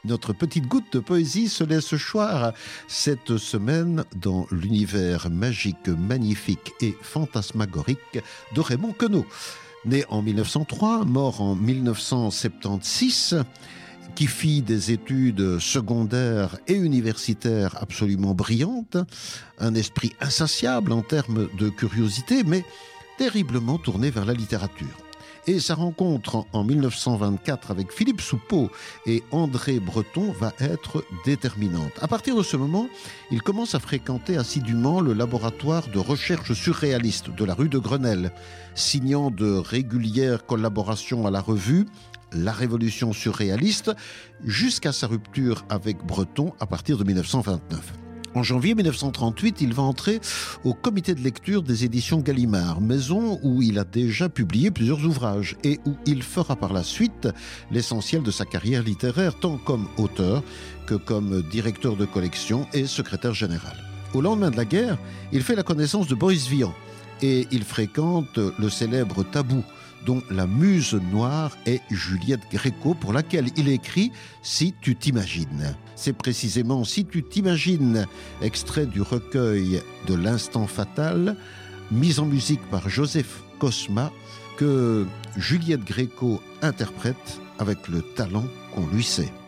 Notre petite goutte de poésie se laisse choir cette semaine dans l'univers magique, magnifique et fantasmagorique de Raymond Queneau. Né en 1903, mort en 1976, qui fit des études secondaires et universitaires absolument brillantes, un esprit insatiable en termes de curiosité, mais terriblement tourné vers la littérature. Et sa rencontre en 1924 avec Philippe Soupeau et André Breton va être déterminante. À partir de ce moment, il commence à fréquenter assidûment le laboratoire de recherche surréaliste de la rue de Grenelle, signant de régulières collaborations à la revue La Révolution surréaliste, jusqu'à sa rupture avec Breton à partir de 1929. En janvier 1938, il va entrer au comité de lecture des éditions Gallimard, maison où il a déjà publié plusieurs ouvrages et où il fera par la suite l'essentiel de sa carrière littéraire, tant comme auteur que comme directeur de collection et secrétaire général. Au lendemain de la guerre, il fait la connaissance de Boris Vian et il fréquente le célèbre Tabou, dont la muse noire est Juliette Gréco, pour laquelle il écrit « Si tu t'imagines ». C'est précisément « Si tu t'imagines », extrait du recueil de l'Instant fatal, mis en musique par Joseph Cosma, que Juliette Gréco interprète avec le talent qu'on lui sait.